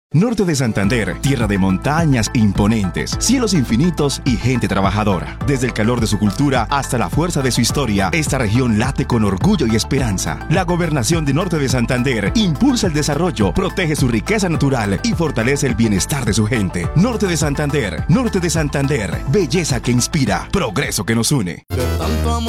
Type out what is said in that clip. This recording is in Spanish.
Norte de Santander, tierra de montañas imponentes, cielos infinitos y gente trabajadora. Desde el calor de su cultura hasta la fuerza de su historia, esta región late con orgullo y esperanza. La gobernación de Norte de Santander impulsa el desarrollo, protege su riqueza natural y fortalece el bienestar de su gente. Norte de Santander, belleza que inspira, progreso que nos une. De tanto amor